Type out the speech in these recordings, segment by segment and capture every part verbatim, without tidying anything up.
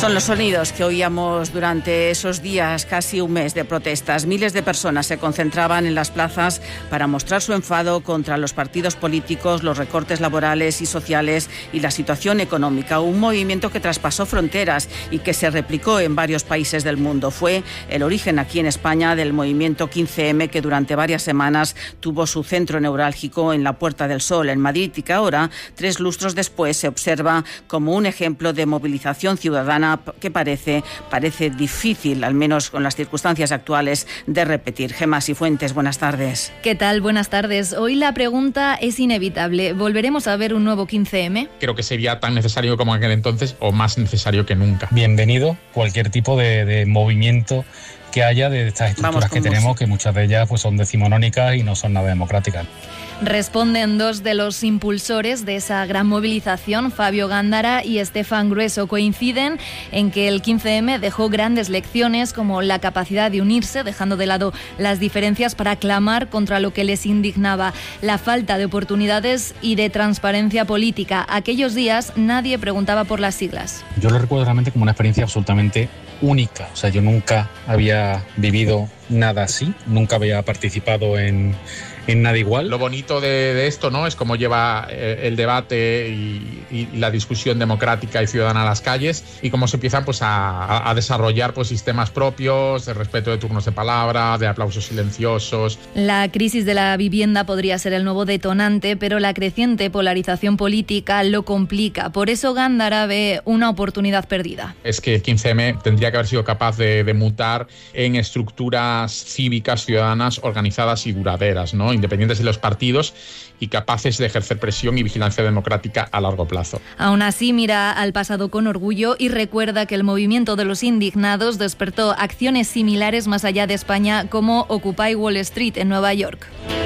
Son los sonidos que oíamos durante esos días, casi un mes de protestas. Miles de personas se concentraban en las plazas para mostrar su enfado contra los partidos políticos, los recortes laborales y sociales y la situación económica. Un movimiento que traspasó fronteras y que se replicó en varios países del mundo. Fue el origen aquí en España del movimiento quince eme, que durante varias semanas tuvo su centro neurálgico en la Puerta del Sol, en Madrid, y que ahora, tres lustros después, se observa como un ejemplo de movilización ciudadana que parece, parece difícil, al menos con las circunstancias actuales, de repetir. Gemma Sifuentes, buenas tardes. ¿Qué tal? Buenas tardes. Hoy la pregunta es inevitable. ¿Volveremos a ver un nuevo quince eme? Creo que sería tan necesario como aquel entonces o más necesario que nunca. Bienvenido cualquier tipo de, de movimiento que haya de estas estructuras que tenemos, música. Que muchas de ellas pues, son decimonónicas y no son nada democráticas. Responden dos de los impulsores de esa gran movilización, Fabio Gándara y Estefan Grueso. Coinciden en que el quince eme dejó grandes lecciones, como la capacidad de unirse, dejando de lado las diferencias para clamar contra lo que les indignaba, la falta de oportunidades y de transparencia política. Aquellos días nadie preguntaba por las siglas. Yo lo recuerdo realmente como una experiencia absolutamente única. O sea, yo nunca había vivido nada así, nunca había participado en, en nada igual. Lo bonito de, de esto, ¿no?, es cómo lleva eh, el debate y, y la discusión democrática y ciudadana a las calles, y cómo se empiezan pues, a, a desarrollar pues, sistemas propios de respeto de turnos de palabra, de aplausos silenciosos. La crisis de la vivienda podría ser el nuevo detonante, pero la creciente polarización política lo complica. Por eso Gándara ve una oportunidad perdida. Es que el quince eme tendría que haber sido capaz de, de mutar en estructuras cívicas, ciudadanas, organizadas y duraderas, ¿no?, independientes de los partidos y capaces de ejercer presión y vigilancia democrática a largo plazo. Aún así, mira al pasado con orgullo y recuerda que el movimiento de los indignados despertó acciones similares más allá de España, como Occupy Wall Street en Nueva York.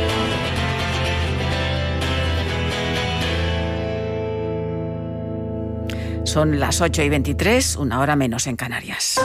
Son las ocho y veintitrés, una hora menos en Canarias.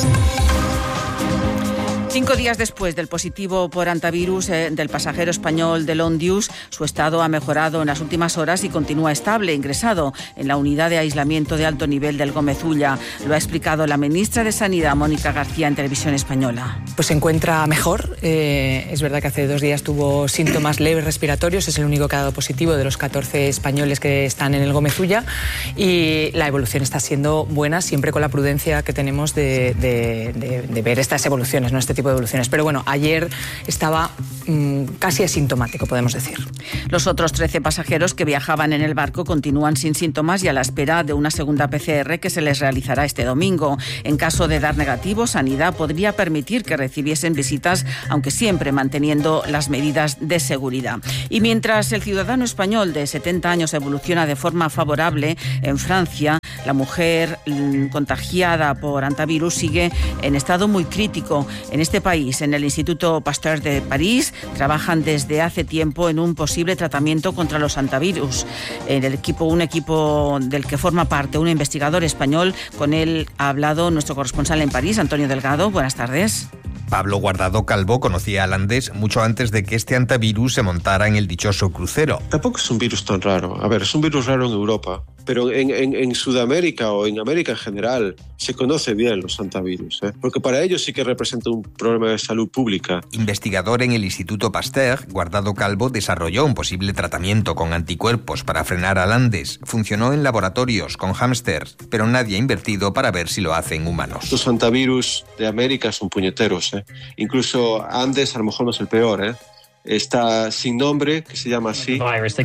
Cinco días después del positivo por antivirus eh, del pasajero español de Londius, su estado ha mejorado en las últimas horas y continúa estable, ingresado en la unidad de aislamiento de alto nivel del Gómez Ulla. Lo ha explicado la ministra de Sanidad, Mónica García, en Televisión Española. Pues se encuentra mejor. Eh, es verdad que hace dos días tuvo síntomas leves respiratorios. Es el único que ha dado positivo de los catorce españoles que están en el Gómez Ulla. Y la evolución está siendo buena, siempre con la prudencia que tenemos de, de, de, de ver estas evoluciones, ¿no?, este tipo de evoluciones. Pero bueno, ayer estaba mmm, casi asintomático, podemos decir. Los otros trece pasajeros que viajaban en el barco continúan sin síntomas y a la espera de una segunda pe ce erre que se les realizará este domingo. En caso de dar negativo, Sanidad podría permitir que recibiesen visitas, aunque siempre manteniendo las medidas de seguridad. Y mientras el ciudadano español de setenta años evoluciona de forma favorable, en Francia, la mujer mmm, contagiada por antivirus sigue en estado muy crítico. En este país, en el Instituto Pasteur de París, trabajan desde hace tiempo en un posible tratamiento contra los antivirus. En el equipo, un equipo del que forma parte un investigador español. Con él ha hablado nuestro corresponsal en París, Antonio Delgado. Buenas tardes. Pablo Guardado Calvo conocía a Landes mucho antes de que este antivirus se montara en el dichoso crucero. Tampoco es un virus tan raro. A ver, es un virus raro en Europa, pero en, en, en Sudamérica o en América en general se conoce bien los antivirus, ¿eh? Porque para ellos sí que representa un problema de salud pública. Investigador en el Instituto Pasteur, Guardado Calvo desarrolló un posible tratamiento con anticuerpos para frenar a Landes. Funcionó en laboratorios con hámsters, pero nadie ha invertido para ver si lo hace en humanos. Los antivirus de América son puñeteros, ¿eh? Incluso Andes a lo mejor no es el peor, ¿eh? Está Sin Nombre, que se llama así.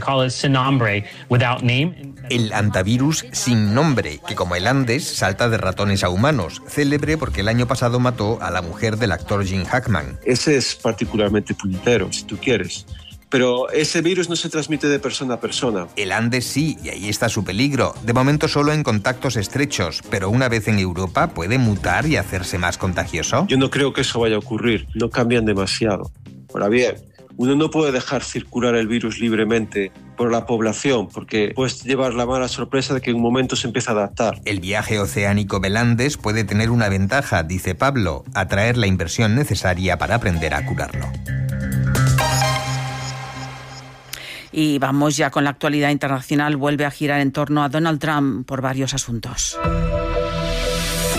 El antivirus Sin Nombre, que como el Andes salta de ratones a humanos, célebre porque el año pasado mató a la mujer del actor Jim Hackman. Ese es particularmente puñetero, si tú quieres. Pero ese virus no se transmite de persona a persona. El Andes sí, y ahí está su peligro. De momento solo en contactos estrechos, pero una vez en Europa puede mutar y hacerse más contagioso. Yo no creo que eso vaya a ocurrir. No cambian demasiado. Ahora bien, uno no puede dejar circular el virus libremente por la población, porque puedes llevar la mala sorpresa de que en un momento se empieza a adaptar. El viaje oceánico del Andes puede tener una ventaja, dice Pablo, atraer la inversión necesaria para aprender a curarlo. Y vamos ya con la actualidad internacional. Vuelve a girar en torno a Donald Trump por varios asuntos.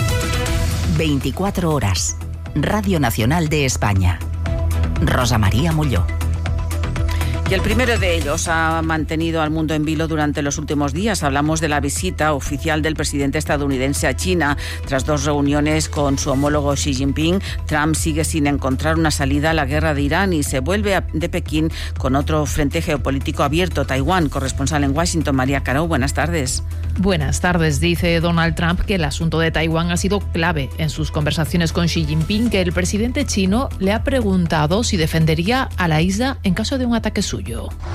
veinticuatro horas. Radio Nacional de España. Rosa María Molló. Y el primero de ellos ha mantenido al mundo en vilo durante los últimos días. Hablamos de la visita oficial del presidente estadounidense a China. Tras dos reuniones con su homólogo Xi Jinping, Trump sigue sin encontrar una salida a la guerra de Irán y se vuelve a, de Pekín con otro frente geopolítico abierto, Taiwán. Corresponsal en Washington, María Caro, buenas tardes. Buenas tardes. Dice Donald Trump que el asunto de Taiwán ha sido clave en sus conversaciones con Xi Jinping, que el presidente chino le ha preguntado si defendería a la isla en caso de un ataque suyo.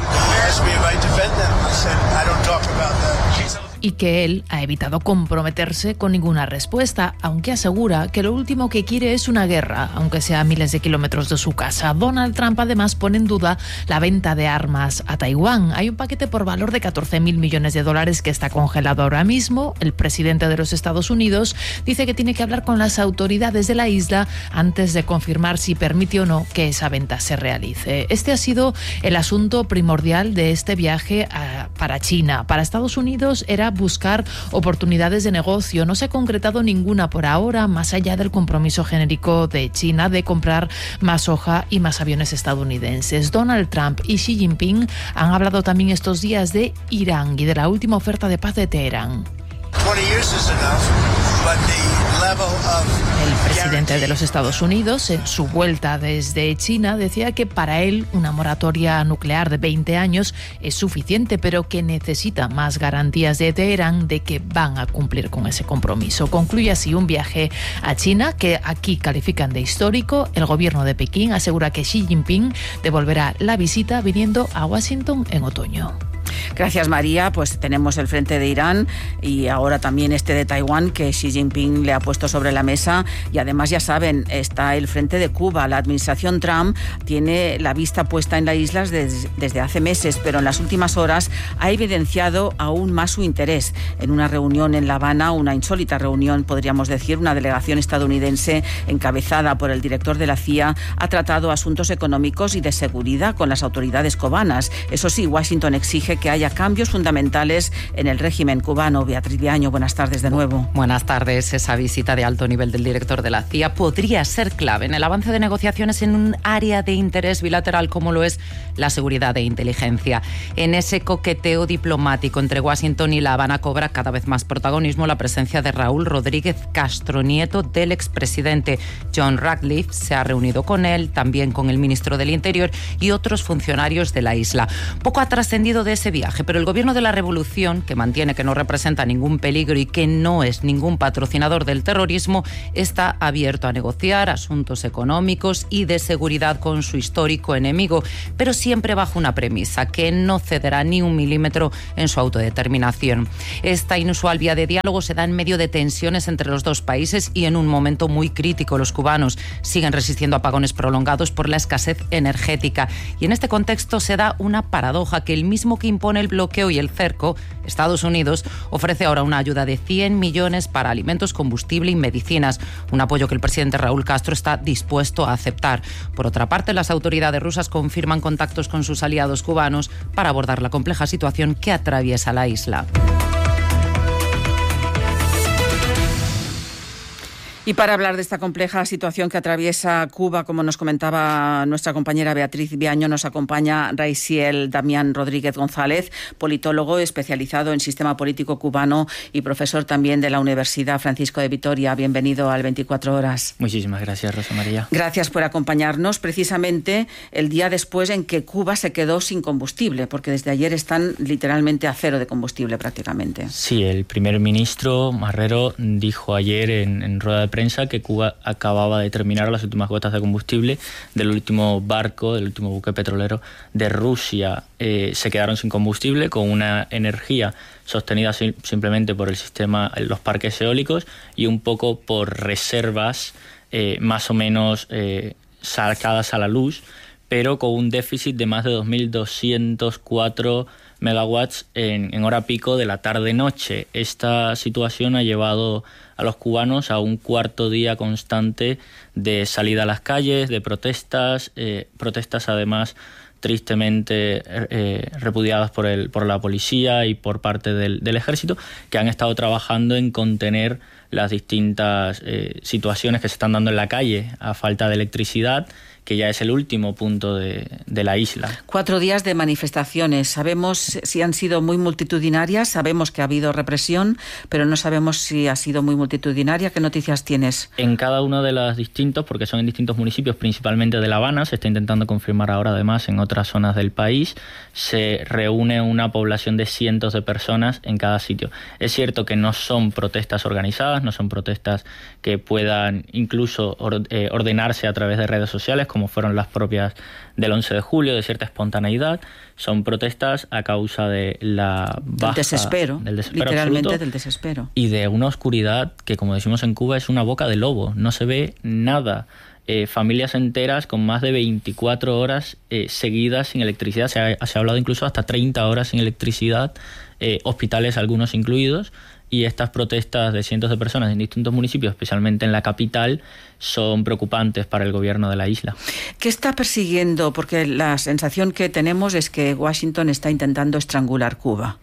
Y que él ha evitado comprometerse con ninguna respuesta, aunque asegura que lo último que quiere es una guerra, aunque sea a miles de kilómetros de su casa. Donald Trump además pone en duda la venta de armas a Taiwán. Hay un paquete por valor de catorce mil millones de dólares que está congelado ahora mismo. El presidente de los Estados Unidos dice que tiene que hablar con las autoridades de la isla antes de confirmar si permite o no que esa venta se realice. Este ha sido el asunto primordial de este viaje a, para China. Para Estados Unidos era buscar oportunidades de negocio. No se ha concretado ninguna por ahora, más allá del compromiso genérico de China de comprar más soja y más aviones estadounidenses. Donald Trump y Xi Jinping han hablado también estos días de Irán y de la última oferta de paz de Teherán. El presidente de los Estados Unidos, en su vuelta desde China, decía que para él una moratoria nuclear de veinte años es suficiente, pero que necesita más garantías de Teherán de que van a cumplir con ese compromiso. Concluye así un viaje a China que aquí califican de histórico. El gobierno de Pekín asegura que Xi Jinping devolverá la visita viniendo a Washington en otoño. Gracias, María. Pues tenemos el frente de Irán y ahora también este de Taiwán que Xi Jinping le ha puesto sobre la mesa, y además ya saben, está el frente de Cuba. La administración Trump tiene la vista puesta en las islas desde, desde hace meses, pero en las últimas horas ha evidenciado aún más su interés. En una reunión en La Habana, una insólita reunión, podríamos decir, una delegación estadounidense encabezada por el director de la C I A ha tratado asuntos económicos y de seguridad con las autoridades cubanas. Eso sí, Washington exige que haya cambios fundamentales en el régimen cubano. Beatriz Viaño, buenas tardes de nuevo. Buenas tardes. Esa visita de alto nivel del director de la C I A podría ser clave en el avance de negociaciones en un área de interés bilateral como lo es la seguridad e inteligencia. En ese coqueteo diplomático entre Washington y La Habana cobra cada vez más protagonismo la presencia de Raúl Rodríguez Castro, nieto del expresidente. John Ratcliffe se ha reunido con él, también con el ministro del Interior y otros funcionarios de la isla. Poco ha trascendido de ese viaje, pero el gobierno de la revolución, que mantiene que no representa ningún peligro y que no es ningún patrocinador del terrorismo, está abierto a negociar asuntos económicos y de seguridad con su histórico enemigo, pero siempre bajo una premisa, que no cederá ni un milímetro en su autodeterminación. Esta inusual vía de diálogo se da en medio de tensiones entre los dos países y en un momento muy crítico. Los cubanos siguen resistiendo apagones prolongados por la escasez energética, y en este contexto se da una paradoja: que el mismo que impone el bloqueo y el cerco, Estados Unidos, ofrece ahora una ayuda de cien millones para alimentos, combustible y medicinas, un apoyo que el presidente Raúl Castro está dispuesto a aceptar. Por otra parte, las autoridades rusas confirman contactos con sus aliados cubanos para abordar la compleja situación que atraviesa la isla. Y para hablar de esta compleja situación que atraviesa Cuba, como nos comentaba nuestra compañera Beatriz Viaño, nos acompaña Raisiel Damián Rodríguez González, politólogo especializado en sistema político cubano y profesor también de la Universidad Francisco de Vitoria. Bienvenido al veinticuatro horas. Muchísimas gracias, Rosa María. Gracias por acompañarnos precisamente el día después en que Cuba se quedó sin combustible, porque desde ayer están literalmente a cero de combustible prácticamente. Sí, el primer ministro Marrero dijo ayer en, en rueda de prensa que Cuba acababa de terminar las últimas gotas de combustible del último barco, del último buque petrolero de Rusia. Eh, se quedaron sin combustible, con una energía sostenida sim- simplemente por el sistema, los parques eólicos, y un poco por reservas eh, más o menos eh, sacadas a la luz, pero con un déficit de más de dos mil doscientos cuatro megawatts en, en hora pico de la tarde-noche. Esta situación ha llevado a los cubanos a un cuarto día constante de salida a las calles, de protestas, eh, protestas además tristemente eh, repudiadas por, el, por la policía y por parte del, del ejército, que han estado trabajando en contener las distintas eh, situaciones que se están dando en la calle a falta de electricidad, que ya es el último punto de, de la isla. Cuatro días de manifestaciones. Sabemos si han sido muy multitudinarias, sabemos que ha habido represión, pero no sabemos si ha sido muy multitudinaria. ¿Qué noticias tienes? En cada uno de los distintos, porque son en distintos municipios, principalmente de La Habana, se está intentando confirmar ahora además en otras zonas del país, se reúne una población de cientos de personas en cada sitio. Es cierto que no son protestas organizadas, no son protestas que puedan incluso ordenarse a través de redes sociales, como fueron las propias del once de julio, de cierta espontaneidad. Son protestas a causa de la baja... Del desespero, del desespero literalmente absoluto, del desespero. y de una oscuridad que, como decimos en Cuba, es una boca de lobo. No se ve nada. Eh, familias enteras con más de veinticuatro horas eh, seguidas sin electricidad. Se ha, se ha hablado incluso hasta treinta horas sin electricidad, eh, hospitales algunos incluidos. Y estas protestas de cientos de personas en distintos municipios, especialmente en la capital, son preocupantes para el gobierno de la isla. ¿Qué está persiguiendo? Porque la sensación que tenemos es que Washington está intentando estrangular Cuba.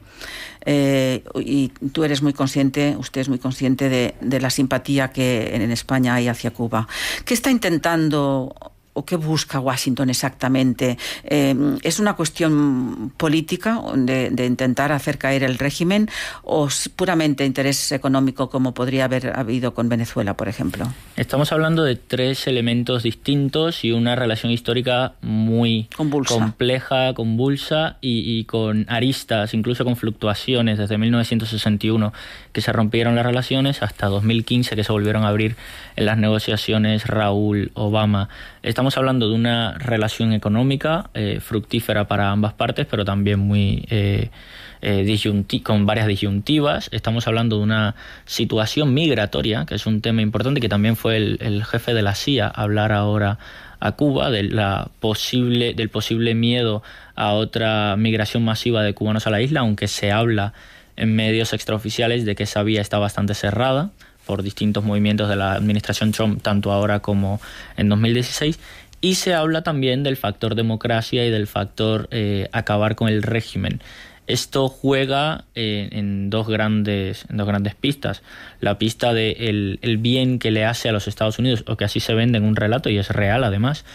Eh, y tú eres muy consciente, usted es muy consciente de, de la simpatía que en España hay hacia Cuba. ¿Qué está intentando o qué busca Washington exactamente? Eh, ¿Es una cuestión política de, de intentar hacer caer el régimen o es puramente interés económico como podría haber habido con Venezuela, por ejemplo? Estamos hablando de tres elementos distintos y una relación histórica muy convulsa. compleja, convulsa y, y con aristas, incluso con fluctuaciones desde mil novecientos sesenta y uno que se rompieron las relaciones hasta dos mil quince que se volvieron a abrir en las negociaciones Raúl-Obama. Estamos hablando de una relación económica eh, fructífera para ambas partes, pero también muy eh, eh, disyunti- con varias disyuntivas. Estamos hablando de una situación migratoria, que es un tema importante, que también fue el, el jefe de la C I A hablar ahora a Cuba, de la posible, del posible miedo a otra migración masiva de cubanos a la isla, aunque se habla en medios extraoficiales de que esa vía está bastante cerrada por distintos movimientos de la administración Trump, tanto ahora como en dos mil dieciséis, y se habla también del factor democracia y del factor eh, acabar con el régimen. Esto juega eh, en, dos grandes, en dos grandes pistas. La pista de el, el bien que le hace a los Estados Unidos, o que así se vende en un relato, y es real además,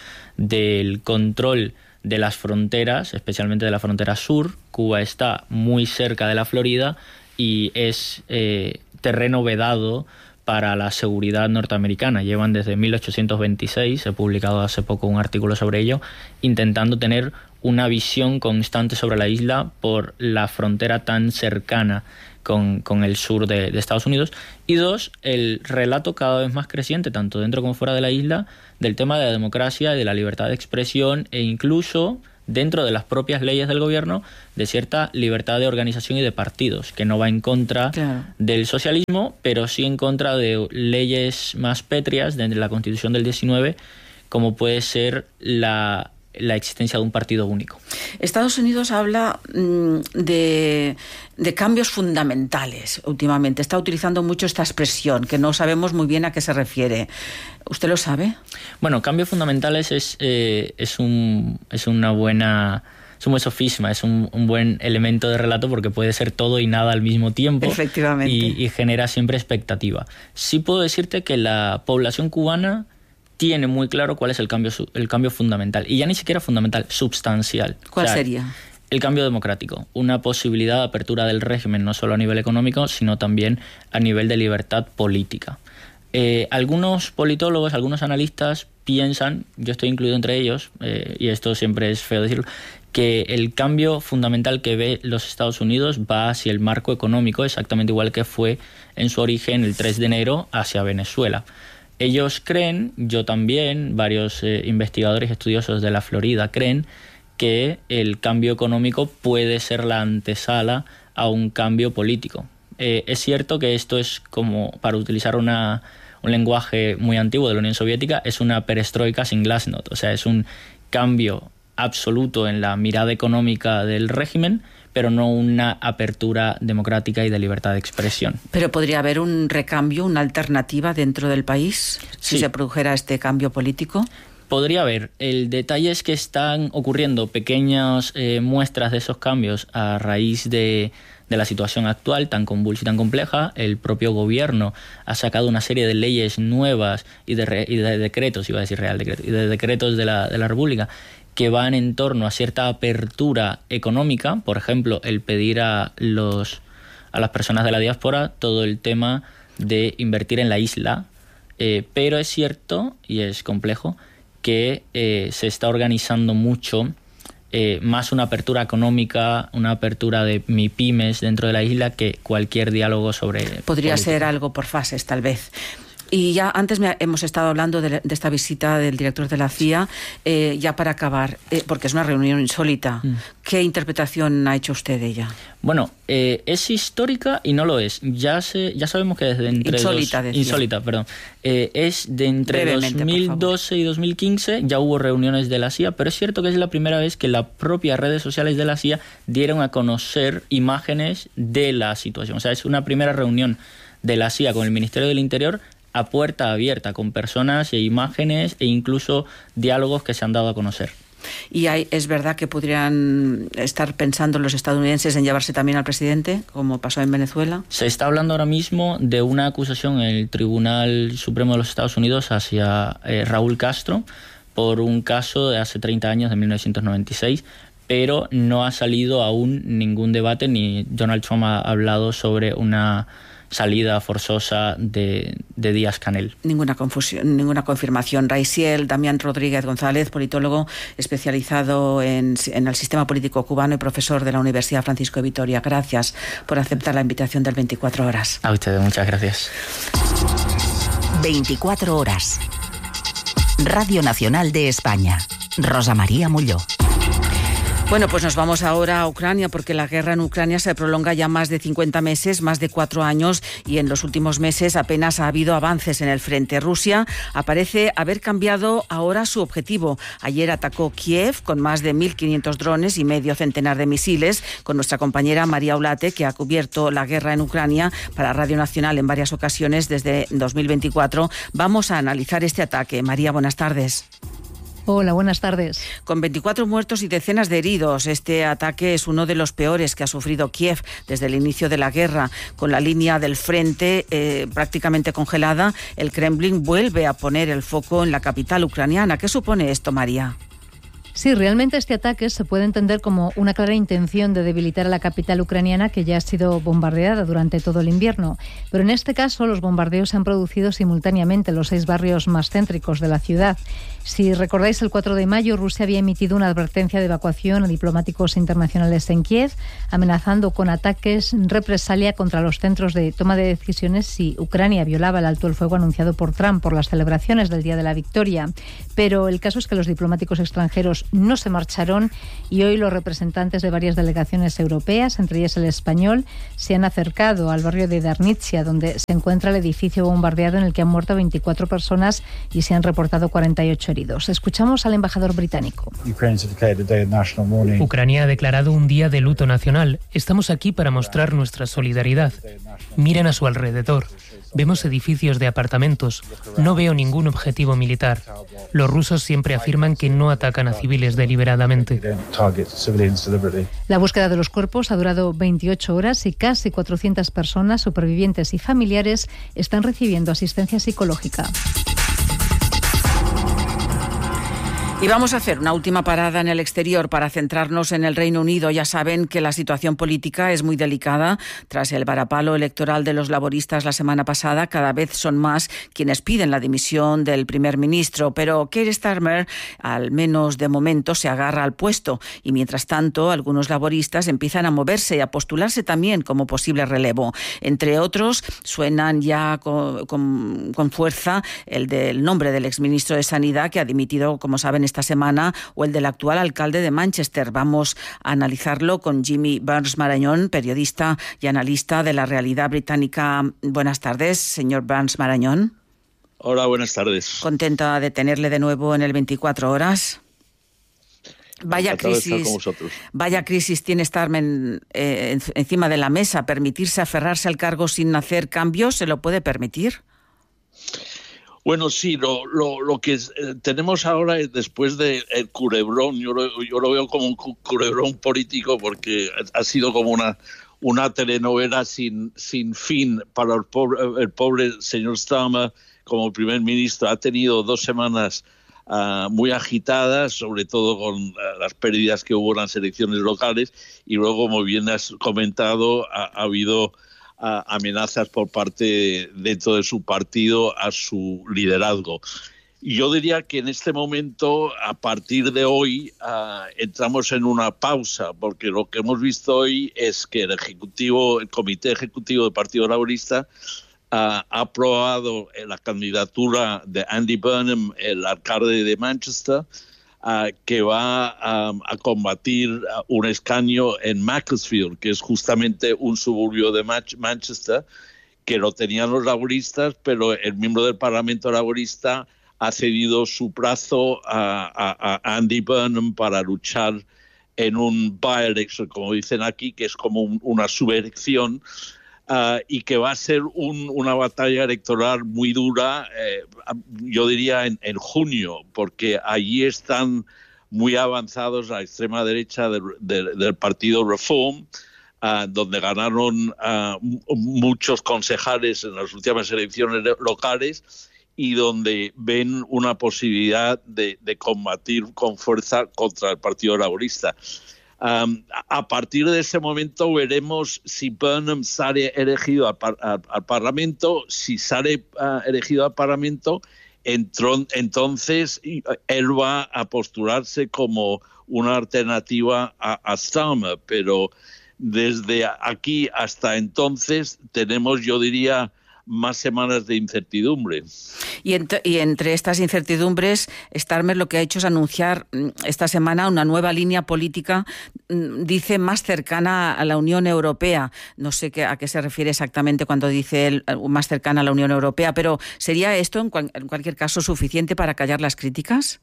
del control de las fronteras, especialmente de la frontera sur. Cuba está muy cerca de la Florida y es eh, terreno vedado para la seguridad norteamericana. Llevan desde mil ochocientos veintiséis, he publicado hace poco un artículo sobre ello, intentando tener una visión constante sobre la isla por la frontera tan cercana con, con el sur de, de Estados Unidos. Y dos, el relato cada vez más creciente, tanto dentro como fuera de la isla, del tema de la democracia y de la libertad de expresión, e incluso dentro de las propias leyes del gobierno, de cierta libertad de organización y de partidos, que no va en contra claro. del socialismo, pero sí en contra de leyes más pétreas de la Constitución del diecinueve, como puede ser la, la existencia de un partido único. Estados Unidos habla mmm, de, de cambios fundamentales últimamente. Está utilizando mucho esta expresión, que no sabemos muy bien a qué se refiere. ¿Usted lo sabe? Bueno, cambios fundamentales es, eh, es, un, es una buena... Es un buen sofisma, es un, un buen elemento de relato porque puede ser todo y nada al mismo tiempo. Efectivamente. Y, y genera siempre expectativa. Sí puedo decirte que la población cubana tiene muy claro cuál es el cambio, el cambio fundamental. Y ya ni siquiera fundamental, substancial. ¿Cuál o sea, sería? El cambio democrático. Una posibilidad de apertura del régimen, no solo a nivel económico, sino también a nivel de libertad política. Eh, algunos politólogos, algunos analistas piensan, yo estoy incluido entre ellos, eh, y esto siempre es feo decirlo, que el cambio fundamental que ve los Estados Unidos va hacia el marco económico, exactamente igual que fue en su origen el tres de enero hacia Venezuela. Ellos creen, yo también, varios eh, investigadores estudiosos de la Florida creen que el cambio económico puede ser la antesala a un cambio político. Eh, es cierto que esto es como, para utilizar una, un lenguaje muy antiguo de la Unión Soviética, es una perestroika sin glasnost, o sea, es un cambio absoluto en la mirada económica del régimen, pero no una apertura democrática y de libertad de expresión. ¿Pero podría haber un recambio, una alternativa dentro del país, si sí. se produjera este cambio político? Podría haber. El detalle es que están ocurriendo pequeñas eh, muestras de esos cambios a raíz de, de la situación actual tan convulsa y tan compleja. El propio gobierno ha sacado una serie de leyes nuevas y de, re, y de decretos, iba a decir real decreto, y de decretos de la, de la República que van en torno a cierta apertura económica. Por ejemplo, el pedir a, los, a las personas de la diáspora todo el tema de invertir en la isla. Eh, pero es cierto, y es complejo, que eh, se está organizando mucho eh, más una apertura económica, una apertura de MIPYMES dentro de la isla que cualquier diálogo sobre Podría política. ser algo por fases, tal vez. Y ya antes me, hemos estado hablando de, de esta visita del director de la C I A, eh, ya para acabar, eh, porque es una reunión insólita. Mm. ¿Qué interpretación ha hecho usted de ella? Bueno, eh, es histórica y no lo es. Ya se, ya sabemos que desde entre insólita, dos, insólita, perdón. Eh, es de entre dos mil doce y dos mil quince ya hubo reuniones de la C I A, pero es cierto que es la primera vez que las propias redes sociales de la C I A dieron a conocer imágenes de la situación. O sea, es una primera reunión de la C I A con el Ministerio del Interior a puerta abierta, con personas e imágenes e incluso diálogos que se han dado a conocer. ¿Y hay, es verdad que podrían estar pensando los estadounidenses en llevarse también al presidente, como pasó en Venezuela? Se está hablando ahora mismo de una acusación en el Tribunal Supremo de los Estados Unidos hacia eh, Raúl Castro por un caso de hace treinta años, de mil novecientos noventa y seis, pero no ha salido aún ningún debate, ni Donald Trump ha hablado sobre una salida forzosa de, de Díaz-Canel. Ninguna confusión, ninguna confirmación. Raisiel, Damián Rodríguez González, politólogo especializado en, en el sistema político cubano y profesor de la Universidad Francisco de Vitoria. Gracias por aceptar la invitación del veinticuatro horas. A ustedes, muchas gracias. veinticuatro horas. Radio Nacional de España. Rosa María Molló. Bueno, pues nos vamos ahora a Ucrania, porque la guerra en Ucrania se prolonga ya más de cincuenta meses, más de cuatro años, y en los últimos meses apenas ha habido avances en el frente. Rusia aparece haber cambiado ahora su objetivo. Ayer atacó Kiev con más de mil quinientos drones y medio centenar de misiles, con nuestra compañera María Olate, que ha cubierto la guerra en Ucrania para Radio Nacional en varias ocasiones desde dos mil veinticuatro. Vamos a analizar este ataque. María, buenas tardes. Hola, buenas tardes. Con veinticuatro muertos y decenas de heridos, este ataque es uno de los peores que ha sufrido Kiev desde el inicio de la guerra. Con la línea del frente eh, prácticamente congelada, el Kremlin vuelve a poner el foco en la capital ucraniana. ¿Qué supone esto, María? Sí, realmente este ataque se puede entender como una clara intención de debilitar a la capital ucraniana, que ya ha sido bombardeada durante todo el invierno. Pero en este caso los bombardeos se han producido simultáneamente en los seis barrios más céntricos de la ciudad. Si recordáis, el cuatro de mayo Rusia había emitido una advertencia de evacuación a diplomáticos internacionales en Kiev, amenazando con ataques represalia contra los centros de toma de decisiones si Ucrania violaba el alto el fuego anunciado por Trump por las celebraciones del Día de la Victoria. Pero el caso es que los diplomáticos extranjeros no se marcharon y hoy los representantes de varias delegaciones europeas, entre ellas el español, se han acercado al barrio de Darnitsia, donde se encuentra el edificio bombardeado en el que han muerto veinticuatro personas y se han reportado cuarenta y ocho heridos. Escuchamos al embajador británico. Ucrania ha declarado un día de luto nacional. Estamos aquí para mostrar nuestra solidaridad. Miren a su alrededor. Vemos edificios de apartamentos. No veo ningún objetivo militar. Los rusos siempre afirman que no atacan a civiles deliberadamente. La búsqueda de los cuerpos ha durado veintiocho horas y casi cuatrocientas personas, supervivientes y familiares, están recibiendo asistencia psicológica. Y vamos a hacer una última parada en el exterior para centrarnos en el Reino Unido. Ya saben que la situación política es muy delicada. Tras el varapalo electoral de los laboristas la semana pasada, cada vez son más quienes piden la dimisión del primer ministro. Pero Keir Starmer, al menos de momento, se agarra al puesto. Y mientras tanto, algunos laboristas empiezan a moverse y a postularse también como posible relevo. Entre otros, suenan ya con, con, con fuerza el del nombre del exministro de Sanidad, que ha dimitido, como saben, esta semana, o el del actual alcalde de Manchester. Vamos a analizarlo con Jimmy Burns Marañón, periodista y analista de la realidad británica. Buenas tardes, señor Burns Marañón. Hola, buenas tardes. Contenta de tenerle de nuevo en el veinticuatro horas. Vaya crisis, vaya crisis tiene Starmer eh, encima de la mesa. ¿Permitirse aferrarse al cargo sin hacer cambios se lo puede permitir? Bueno, sí, lo, lo, lo que es, eh, tenemos ahora es después del de culebrón, yo lo, yo lo veo como un culebrón político porque ha sido como una, una telenovela sin, sin fin para el pobre, el pobre señor Starmer como primer ministro. Ha tenido dos semanas uh, muy agitadas, sobre todo con uh, las pérdidas que hubo en las elecciones locales, y luego, como bien has comentado, ha, ha habido Uh, amenazas por parte dentro de su partido a su liderazgo. Yo diría que en este momento, a partir de hoy, uh, entramos en una pausa, porque lo que hemos visto hoy es que el ejecutivo, el comité ejecutivo del Partido Laborista uh, ha aprobado la candidatura de Andy Burnham, el alcalde de Manchester, Uh, que va um, a combatir uh, un escaño en Macclesfield, que es justamente un suburbio de Mach- Manchester, que lo tenían los laboristas, pero el miembro del Parlamento laborista ha cedido su brazo a, a, a Andy Burnham para luchar en un by-election, como dicen aquí, que es como un, una subelección, Uh, y que va a ser un, una batalla electoral muy dura, eh, yo diría en, en junio, porque allí están muy avanzados la extrema derecha del, del, del partido Reform, uh, donde ganaron uh, muchos concejales en las últimas elecciones locales y donde ven una posibilidad de, de combatir con fuerza contra el Partido Laborista. Um, a partir de ese momento veremos si Burnham sale elegido al, par- al, al Parlamento. Si sale uh, elegido al Parlamento, entron- entonces él va a postularse como una alternativa a, a Starmer, pero desde aquí hasta entonces tenemos, yo diría, más semanas de incertidumbre. Y, ent- y entre estas incertidumbres, Starmer lo que ha hecho es anunciar esta semana una nueva línea política, dice, más cercana a la Unión Europea. No sé qué, a qué se refiere exactamente cuando dice él más cercana a la Unión Europea, pero ¿sería esto en, cual- en cualquier caso suficiente para callar las críticas?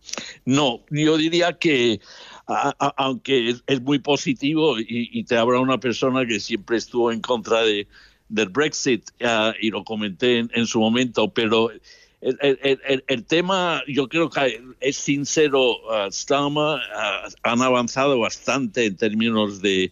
No, yo diría que a, a, aunque es, es muy positivo y, y te habla una persona que siempre estuvo en contra de del Brexit, uh, y lo comenté en, en su momento, pero el, el, el, el tema, yo creo que es sincero, uh, Starmer uh, han avanzado bastante en términos de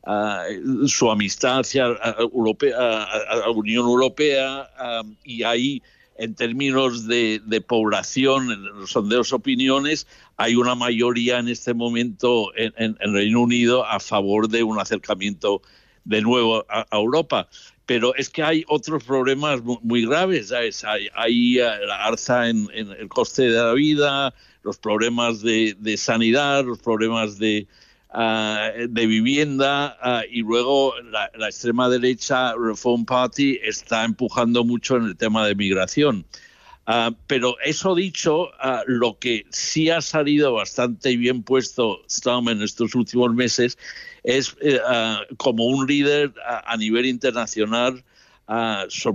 uh, su amistad hacia uh, Europea, uh, la Unión Europea, um, y ahí, en términos de, de población, en los sondeos de opiniones, hay una mayoría en este momento en, en, en Reino Unido a favor de un acercamiento de nuevo a, a Europa. Pero es que hay otros problemas muy, muy graves, ¿sabes? Hay, hay uh, la alza en, en el coste de la vida, los problemas de, de sanidad, los problemas de, uh, de vivienda, uh, y luego la, la extrema derecha Reform Party está empujando mucho en el tema de migración. Uh, pero eso dicho, uh, lo que sí ha salido bastante bien puesto Starmer en estos últimos meses es uh, como un líder a, a nivel internacional, uh, sobre